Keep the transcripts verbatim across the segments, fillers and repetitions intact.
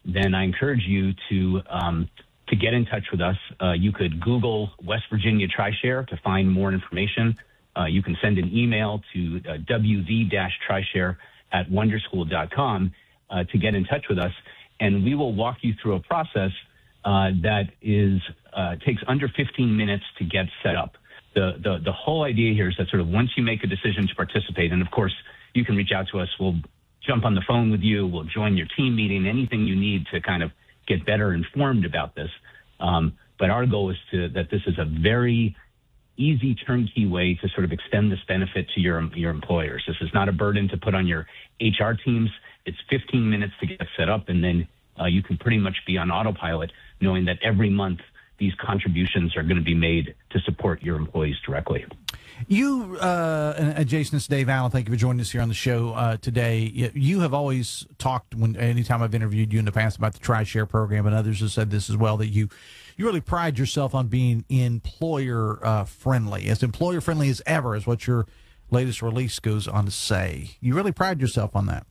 then I encourage you to um, to get in touch with us. Uh, you could Google West Virginia TriShare to find more information. Uh, you can send an email to uh, w v trisshare at wonderschool dot com uh, to get in touch with us, and we will walk you through a process uh, that is uh, takes under fifteen minutes to get set up. The, the the whole idea here is that sort of once you make a decision to participate, and of course you can reach out to us. We'll jump on the phone with you. We'll join your team meeting. Anything you need to kind of get better informed about this. Um, but our goal is to that this is a very easy turnkey way to sort of extend this benefit to your your employers. This is not a burden to put on your H R teams. It's fifteen minutes to get set up, and then uh, you can pretty much be on autopilot, knowing that every month these contributions are going to be made to support your employees directly. You, uh, and Jason, this is Dave Allen. Thank you for joining us here on the show uh, today. You have always talked, when anytime I've interviewed you in the past, about the TriShare program, and others have said this as well, that you, you really pride yourself on being employer uh, friendly, as employer friendly as ever, is what your latest release goes on to say. You really pride yourself on that.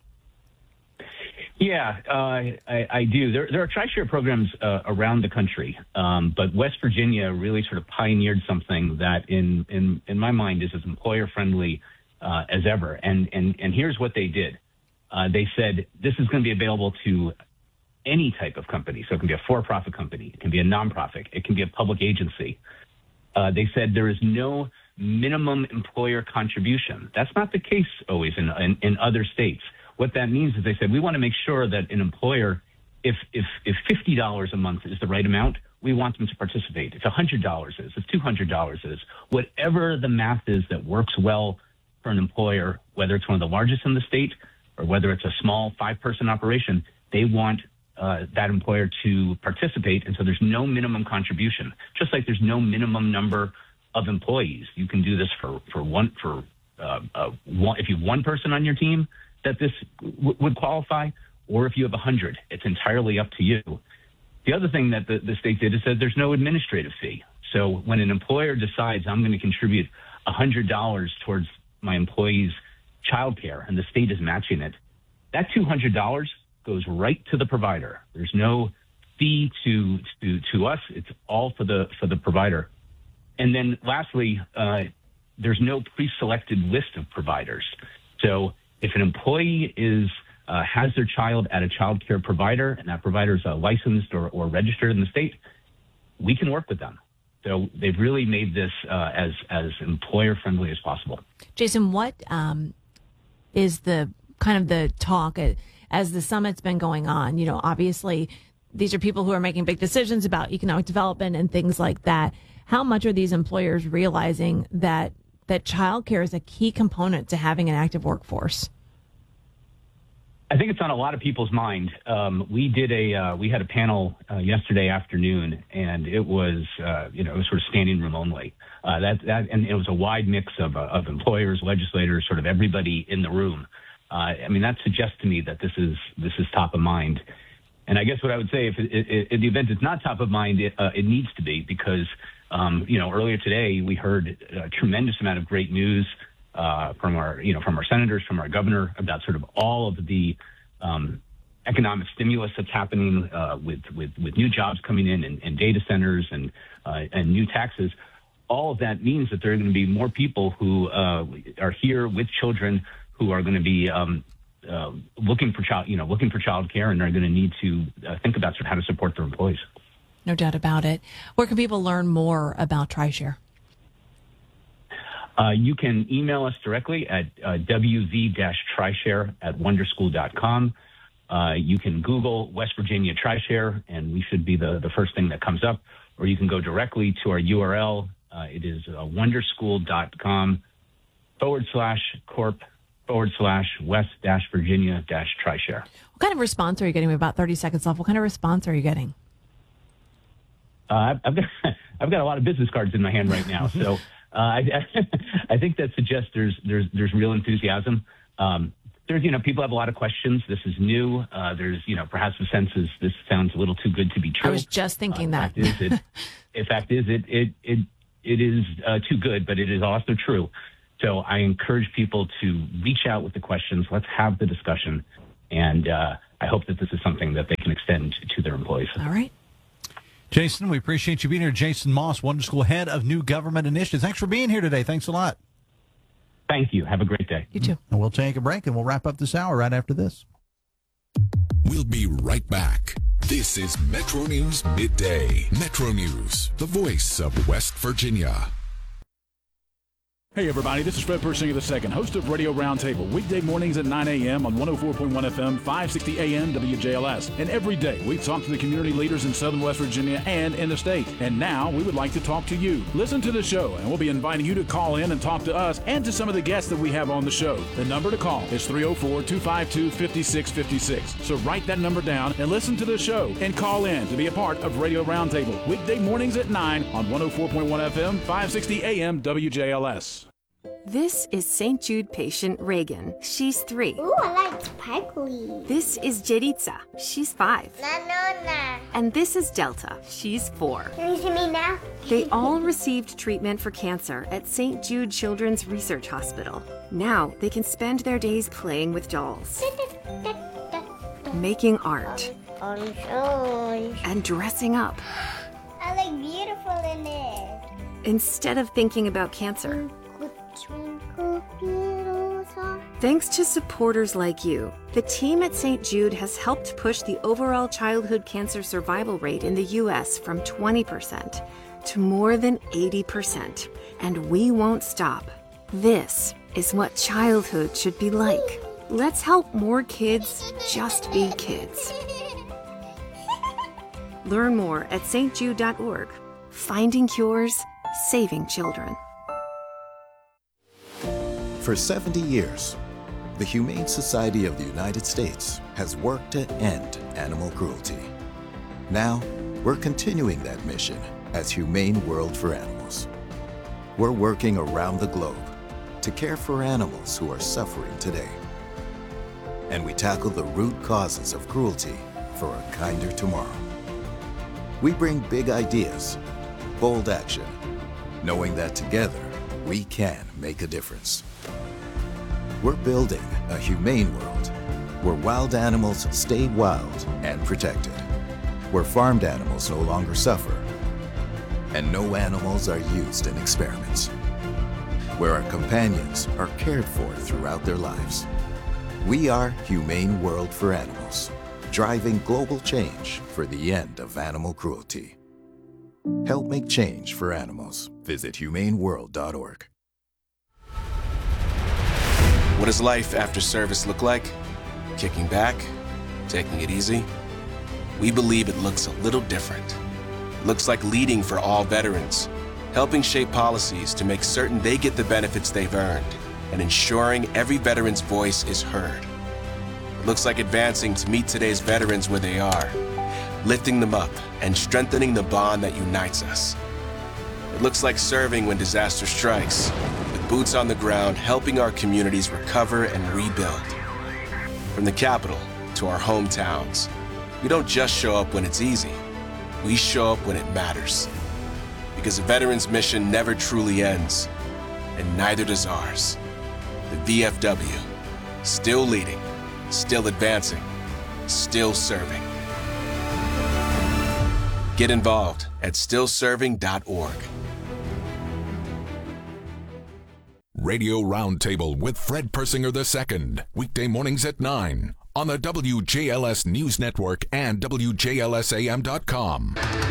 Yeah, uh, I, I do. There, there are TriShare programs uh, around the country, um, but West Virginia really sort of pioneered something that, in in, in my mind, is as employer friendly uh, as ever. And and and here's what they did: uh, they said this is going to be available to any type of company. So it can be a for-profit company, it can be a nonprofit, it can be a public agency. Uh, they said there is no minimum employer contribution. That's not the case always in in, in other states. What that means is they said, we want to make sure that an employer, if if if fifty dollars a month is the right amount, we want them to participate. If one hundred dollars is, if two hundred dollars is, whatever the math is that works well for an employer, whether it's one of the largest in the state or whether it's a small five-person operation, they want uh, that employer to participate. And so there's no minimum contribution, just like there's no minimum number of employees. You can do this for, for one, for uh, uh, one, if you have one person on your team that this w- would qualify, or if you have one hundred, it's entirely up to you. The other thing that the, the state did is said there's no administrative fee. So when an employer decides I'm going to contribute one hundred dollars towards my employee's child care and the state is matching it, that two hundred dollars goes right to the provider. There's no fee to to, to us. It's all for the for the provider. And then lastly, uh, there's no pre-selected list of providers. So if an employee is uh, has their child at a child care provider and that provider is uh, licensed or, or registered in the state, we can work with them. So they've really made this uh, as as employer friendly as possible. Jason, what um, is the kind of the talk as the summit's been going on? You know, obviously these are people who are making big decisions about economic development and things like that. How much are these employers realizing that that childcare is a key component to having an active workforce? I think it's on a lot of people's mind. Um, we did a uh, we had a panel uh, yesterday afternoon, and it was uh, you know it was sort of standing room only. Uh, that that and it was a wide mix of uh, of employers, legislators, sort of everybody in the room. Uh, I mean, that suggests to me that this is this is top of mind. And I guess what I would say, if it, it, in the event it's not top of mind, it, uh, it needs to be, because um, you know earlier today we heard a tremendous amount of great news uh, from our you know from our senators, from our governor, about sort of all of the um, economic stimulus that's happening uh, with, with with new jobs coming in and, and data centers and uh, and new taxes. All of that means that there are going to be more people who uh, are here with children who are going to be um, uh, looking for child, you know, looking for child care, and are going to need to uh, think about sort of how to support their employees. No doubt about it. Where can people learn more about TriShare? Uh, you can email us directly at uh, w v trisshare at wonderschool dot com. Uh, you can Google West Virginia TriShare, and we should be the, the first thing that comes up. Or you can go directly to our U R L. Uh, it is uh, wonderschool.com forward slash corp forward slash West dash Virginia dash TriShare. What kind of response are you getting? We have about thirty seconds left. What kind of response are you getting? Uh, I've, got, I've got a lot of business cards in my hand right now. So uh, I, I think that suggests there's, there's, there's real enthusiasm. Um, there's, you know, people have a lot of questions. This is new. Uh, there's, you know, perhaps a sense is this sounds a little too good to be true. I was just thinking uh, that. Fact is, it, in fact is it, it, it, it is uh, too good, but it is also true. So I encourage people to reach out with the questions. Let's have the discussion. And uh, I hope that this is something that they can extend to their employees. All right. Jason, we appreciate you being here. Jason Moss, Wonder School Head of New Government Initiatives. Thanks for being here today. Thanks a lot. Thank you. Have a great day. You too. And we'll take a break, and we'll wrap up this hour right after this. We'll be right back. This is Metro News Midday. Metro News, the voice of West Virginia. Hey everybody, this is Fred Persinger the second, host of Radio Roundtable, weekday mornings at nine a.m. on one oh four point one F M, five sixty A M W J L S. And every day we talk to the community leaders in Southern West Virginia and in the state. And now we would like to talk to you. Listen to the show, and we'll be inviting you to call in and talk to us and to some of the guests that we have on the show. The number to call is three oh four, two five two, five six five six. So write that number down and listen to the show and call in to be a part of Radio Roundtable, weekday mornings at nine on one oh four point one F M, five sixty A M W J L S. This is Saint Jude patient Reagan. She's three. Ooh, I like sparkly. This is Jeritza. She's five. Nanona. And this is Delta. She's four. Can you see me now? They all received treatment for cancer at Saint Jude Children's Research Hospital. Now they can spend their days playing with dolls, making art, Orange, orange. and dressing up, I look beautiful in it. instead of thinking about cancer. Twinkle, little star. Thanks to supporters like you, the team at Saint Jude has helped push the overall childhood cancer survival rate in the U S from twenty percent to more than eighty percent. And we won't stop. This is what childhood should be like. Let's help more kids just be kids. Learn more at s t jude dot org. Finding cures, saving children. For seventy years, the Humane Society of the United States has worked to end animal cruelty. Now, we're continuing that mission as Humane World for Animals. We're working around the globe to care for animals who are suffering today. And we tackle the root causes of cruelty for a kinder tomorrow. We bring big ideas, bold action, knowing that together we can make a difference. We're building a humane world where wild animals stay wild and protected, where farmed animals no longer suffer, and no animals are used in experiments, where our companions are cared for throughout their lives. We are Humane World for Animals, driving global change for the end of animal cruelty. Help make change for animals. Visit humane world dot org. What does life after service look like? Kicking back? Taking it easy? We believe it looks a little different. It looks like leading for all veterans, helping shape policies to make certain they get the benefits they've earned, and ensuring every veteran's voice is heard. It looks like advancing to meet today's veterans where they are, lifting them up and strengthening the bond that unites us. It looks like serving when disaster strikes, with boots on the ground helping our communities recover and rebuild. From the Capitol to our hometowns, we don't just show up when it's easy, we show up when it matters. Because a veteran's mission never truly ends, and neither does ours. The V F W, still leading, still advancing, still serving. Get involved at still serving dot org. Radio Roundtable with Fred Persinger the second, weekday mornings at nine on the W J L S News Network and W J L S A M dot com.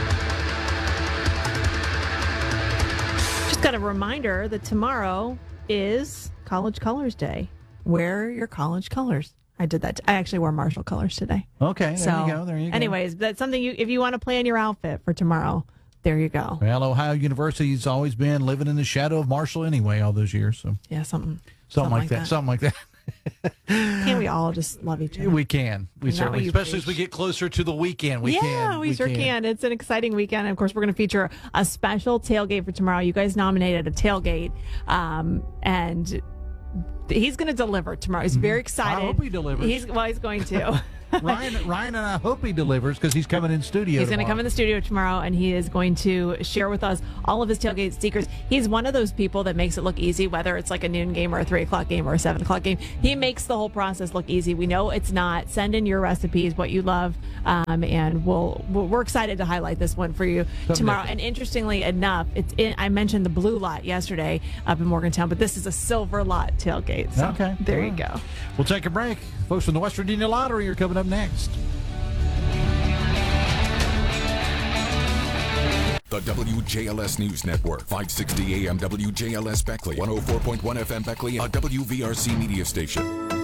Just got a reminder that tomorrow is College Colors Day. Wear your college colors. I did that. T- I actually wore Marshall colors today. Okay, there so, you go. There you go. Anyways, that's something you, if you want to plan your outfit for tomorrow, there you go. Well, Ohio University's always been living in the shadow of Marshall anyway all those years. So yeah, something, something, something like, like that. that. Something like that. Can't we all just love each other? We can. We Isn't certainly, especially preach? As we get closer to the weekend. We yeah, can. we, we sure can. can. It's an exciting weekend. And of course, we're going to feature a special tailgate for tomorrow. You guys nominated a tailgate, um, and he's going to deliver tomorrow. He's very excited. I hope he delivers. He's, well, he's going to. Ryan, Ryan and I hope he delivers because he's coming in studio. He's going to come in the studio tomorrow, and he is going to share with us all of his tailgate secrets. He's one of those people that makes it look easy, whether it's like a noon game or a three o'clock game or a seven o'clock game. He makes the whole process look easy. We know it's not. Send in your recipes, what you love, um, and we'll, we'll we're excited to highlight this one for you Something tomorrow. Different. And interestingly enough, it's in, I mentioned the blue lot yesterday up in Morgantown, but this is a silver lot tailgate. So okay, there all you right. go. We'll take a break. Folks from the West Virginia Lottery are coming up next. The W J L S News Network, five sixty A M W J L S Beckley, one oh four point one F M Beckley, a W V R C media station.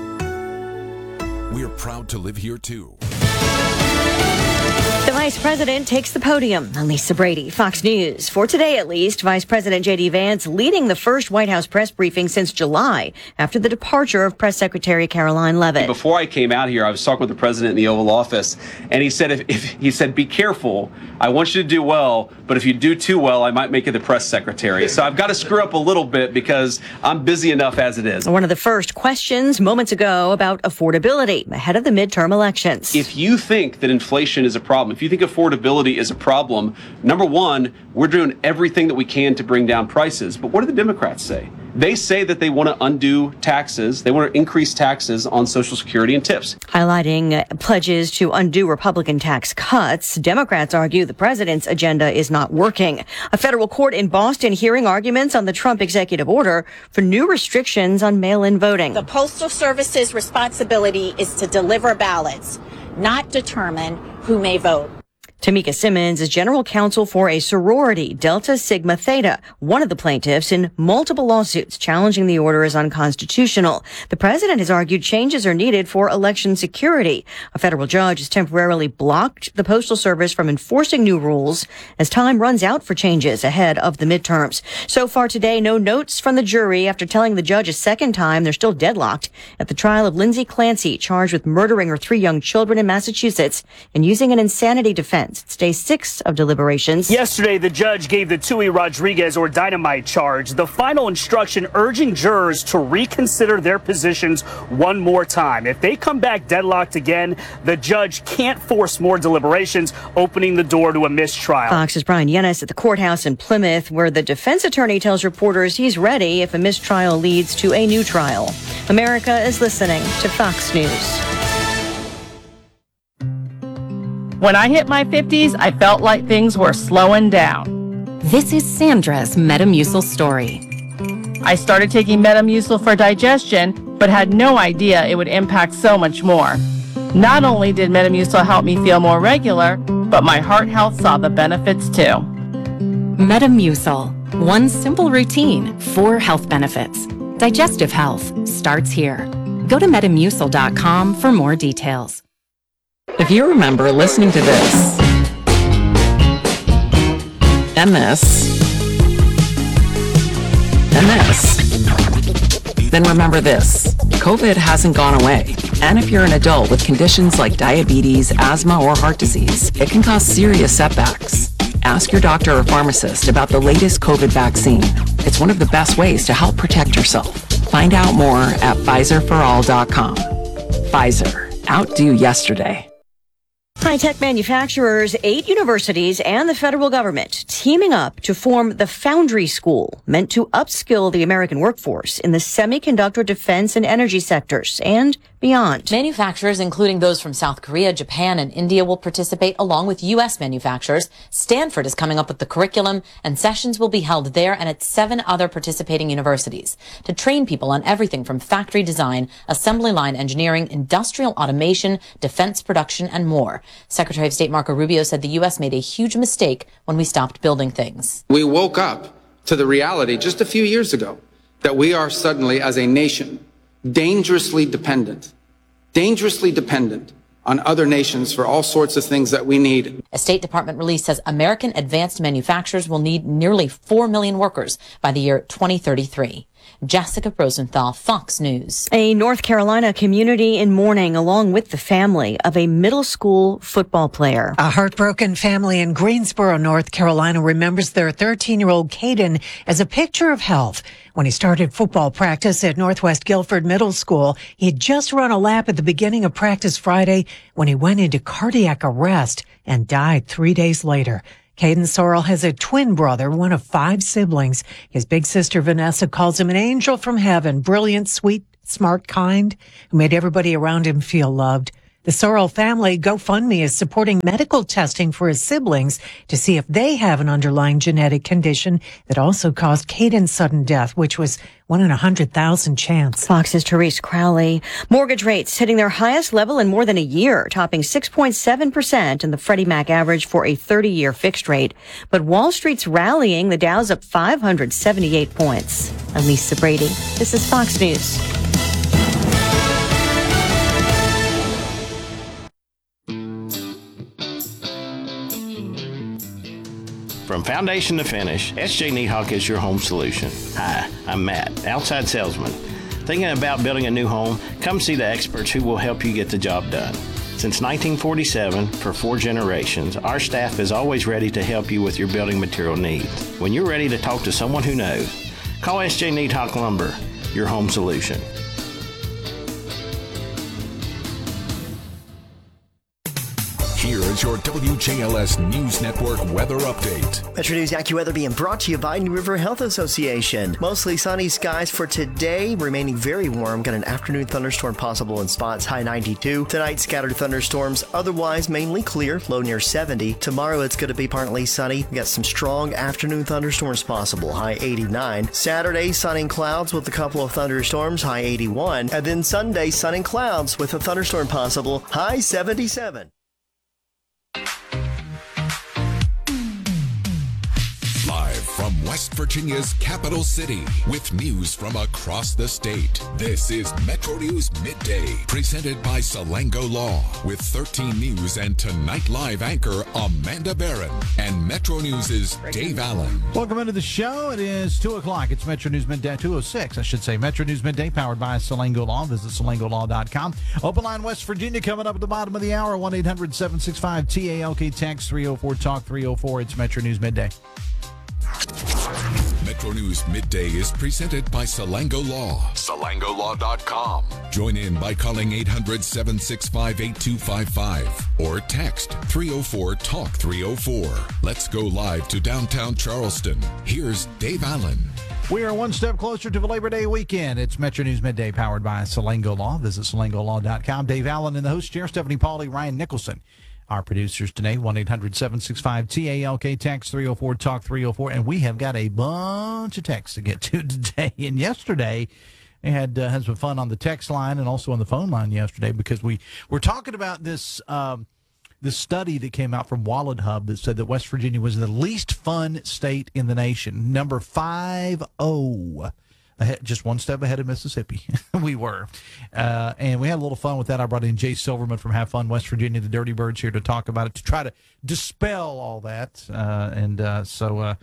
We're proud to live here, too. The Vice President takes the podium. I'm Lisa Brady, Fox News. For today, at least, Vice President J D. Vance leading the first White House press briefing since July after the departure of Press Secretary Caroline Leavitt. Before I came out here, I was talking with the president in the Oval Office, and he said, if, if he said, be careful. I want you to do well, but if you do too well, I might make you the press secretary. So I've got to screw up a little bit because I'm busy enough as it is. One of the first questions moments ago about affordability ahead of the midterm elections. If you think that inflation is a problem, if you think affordability is a problem, number one, we're doing everything that we can to bring down prices. But what do the Democrats say? They say that they want to undo taxes. They want to increase taxes on Social Security and tips. Highlighting uh, pledges to undo Republican tax cuts, Democrats argue the president's agenda is not working. A federal court in Boston hearing arguments on the Trump executive order for new restrictions on mail-in voting. The Postal Service's responsibility is to deliver ballots, not determine who may vote. Tamika Simmons is general counsel for a sorority, Delta Sigma Theta, one of the plaintiffs in multiple lawsuits challenging the order as unconstitutional. The president has argued changes are needed for election security. A federal judge has temporarily blocked the Postal Service from enforcing new rules as time runs out for changes ahead of the midterms. So far today, no notes from the jury after telling the judge a second time they're still deadlocked at the trial of Lindsay Clancy, charged with murdering her three young children in Massachusetts and using an insanity defense. It's day six of deliberations. Yesterday, the judge gave the Tui Rodriguez or dynamite charge the final instruction urging jurors to reconsider their positions one more time. If they come back deadlocked again, the judge can't force more deliberations, opening the door to a mistrial. Fox's Brian Yennis at the courthouse in Plymouth, where the defense attorney tells reporters he's ready if a mistrial leads to a new trial. America is listening to Fox News. When I hit my fifties, I felt like things were slowing down. This is Sandra's Metamucil story. I started taking Metamucil for digestion, but had no idea it would impact so much more. Not only did Metamucil help me feel more regular, but my heart health saw the benefits too. Metamucil, one simple routine, four health benefits. Digestive health starts here. Go to metamucil dot com for more details. If you remember listening to this, and this, and this, then remember this. COVID hasn't gone away. And if you're an adult with conditions like diabetes, asthma, or heart disease, it can cause serious setbacks. Ask your doctor or pharmacist about the latest COVID vaccine. It's one of the best ways to help protect yourself. Find out more at Pfizer for all dot com. Pfizer, outdo yesterday. High-tech manufacturers, eight universities, and the federal government teaming up to form the Foundry School, meant to upskill the American workforce in the semiconductor, defense, and energy sectors, and beyond. Manufacturers, including those from South Korea, Japan, and India, will participate along with U S manufacturers. Stanford is coming up with the curriculum, and sessions will be held there and at seven other participating universities to train people on everything from factory design, assembly line engineering, industrial automation, defense production, and more. Secretary of State Marco Rubio said the U S made a huge mistake when we stopped building things. We woke up to the reality just a few years ago that we are suddenly, as a nation, dangerously dependent, dangerously dependent on other nations for all sorts of things that we need. A State Department release says American advanced manufacturers will need nearly four million workers by the year twenty thirty-three. Jessica Rosenthal, Fox News. A North Carolina community in mourning along with the family of a middle school football player. A heartbroken family in Greensboro, North Carolina remembers their thirteen-year-old Caden as a picture of health. When he started football practice at Northwest Guilford Middle School, he had just run a lap at the beginning of practice Friday when he went into cardiac arrest and died three days later. Caden Sorrell has a twin brother, one of five siblings. His big sister, Vanessa, calls him an angel from heaven, brilliant, sweet, smart, kind, who made everybody around him feel loved. The Sorrell family GoFundMe is supporting medical testing for his siblings to see if they have an underlying genetic condition that also caused Caden's sudden death, which was one in a hundred thousand chance. Fox's Therese Crowley. Mortgage rates hitting their highest level in more than a year, topping six point seven percent in the Freddie Mac average for a thirty-year fixed rate. But Wall Street's rallying. The Dow's up five hundred seventy-eight points. I'm Lisa Brady. This is Fox News. From foundation to finish, S J Needhawk is your home solution. Hi, I'm Matt, outside salesman. Thinking about building a new home? Come see the experts who will help you get the job done. Since nineteen forty-seven, for four generations, our staff is always ready to help you with your building material needs. When you're ready to talk to someone who knows, call S J Needhawk Lumber, your home solution. Here is your W J L S News Network weather update. Metro News AccuWeather being brought to you by New River Health Association. Mostly sunny skies for today, remaining very warm. Got an afternoon thunderstorm possible in spots, high ninety-two. Tonight, scattered thunderstorms, otherwise mainly clear, low near seventy. Tomorrow, it's going to be partly sunny. We got some strong afternoon thunderstorms possible, high eighty-nine. Saturday, sun and clouds with a couple of thunderstorms, high eighty-one. And then Sunday, sun and clouds with a thunderstorm possible, high seventy-seven. Live from West Virginia's capital city with news from across the state. This is Metro News Midday, presented by Salango Law with thirteen News and Tonight Live anchor Amanda Barron and Metro News' Dave Allen. Welcome into the show. It is two o'clock. It's Metro News Midday, two oh six, I should say. Metro News Midday, powered by Salango Law. Visit salango law dot com. Open line West Virginia coming up at the bottom of the hour. one eight hundred seven six five T A L K. Text three oh four talk three oh four. It's Metro News Midday. Metro News Midday is presented by Salango Law. salango law dot com. Join in by calling eight hundred seven six five eight two five five or text three oh four talk three oh four. Let's go live to downtown Charleston. Here's Dave Allen. We are one step closer to the Labor Day weekend. It's Metro News Midday, powered by Salango Law. Visit salango law dot com. Dave Allen in the host chair, Stephanie Pauly, Ryan Nicholson. Our producers today, one eight hundred seven six five T A L K, text three oh four talk three oh four. And we have got a bunch of texts to get to today. And yesterday, we had, uh, had some fun on the text line and also on the phone line yesterday, because we were talking about this um, this study that came out from Wallet Hub that said that West Virginia was the least fun state in the nation. Number five oh. Ahead, just one step ahead of Mississippi. We were. Uh, and we had a little fun with that. I brought in Jay Silverman from Have Fun West Virginia, the Dirty Birds, here to talk about it, to try to dispel all that. Uh, and uh, so uh,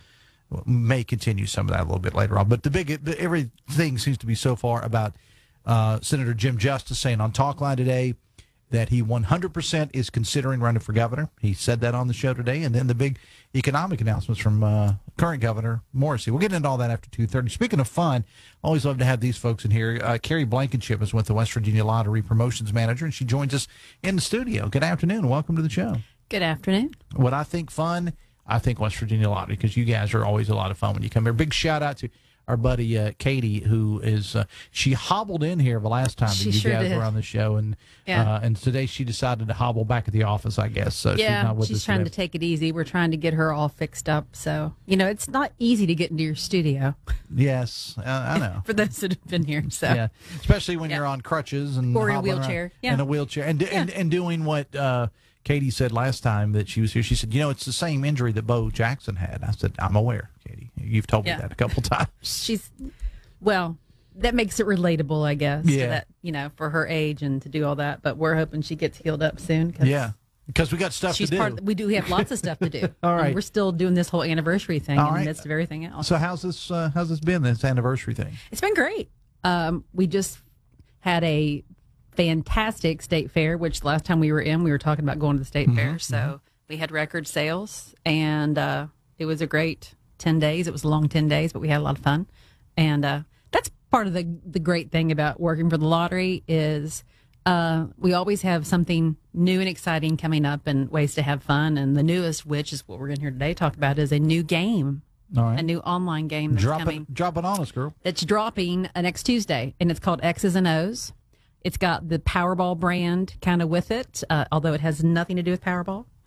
may continue some of that a little bit later on. But the big, the, everything seems to be so far about uh, Senator Jim Justice saying on Talkline today that he one hundred percent is considering running for governor. He said that on the show today. And then the big economic announcements from uh, current Governor Morrissey. We'll get into all that after two thirty. Speaking of fun, always love to have these folks in here. Uh, Carrie Blankenship is with the West Virginia Lottery Promotions Manager, and she joins us in the studio. Good afternoon. Welcome to the show. Good afternoon. What I think fun, I think West Virginia Lottery, because you guys are always a lot of fun when you come here. Big shout out to our buddy uh, Katie, who is uh, she hobbled in here the last time that she you sure guys did. were on the show, and yeah. uh, and today she decided to hobble back at the office, I guess. So yeah, she's not with she's us trying today. to take it easy. We're trying to get her all fixed up. So you know, it's not easy to get into your studio. Yes, uh, I know. For those that have been here, so yeah, especially when yeah. you're on crutches and or in a hobbling wheelchair, around, yeah, in a wheelchair, and yeah. and and doing what uh, Katie said last time that she was here. She said, "You know, it's the same injury that Bo Jackson had." I said, "I'm aware, Katie. You've told yeah. me that a couple times." She's well. That makes it relatable, I guess. Yeah. To that, you know, for her age and to do all that. But we're hoping she gets healed up soon. Cause, yeah. Because we got stuff She's to do. Part of, we do. We have lots of stuff to do. All right. And we're still doing this whole anniversary thing All in right. the midst of everything else. So how's this? Uh, how's this been? This anniversary thing? It's been great. Um, we just had a fantastic state fair, which last time we were in, we were talking about going to the state Mm-hmm, fair. So mm-hmm. we had record sales, and uh, it was a great ten days. It was a long ten days, but we had a lot of fun. And uh, that's part of the the great thing about working for the lottery is uh, we always have something new and exciting coming up and ways to have fun. And the newest, which is what we're going to hear today, talk about, is a new game. All right. A new online game that's drop coming. It, drop it on us, girl. It's dropping uh, next Tuesday, and it's called X's and O's. It's got the Powerball brand kind of with it, uh, although it has nothing to do with Powerball.